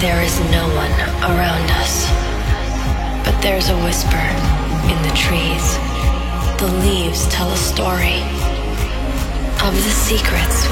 There is no one around us, but there's a whisper in the trees. The leaves tell a story of the secrets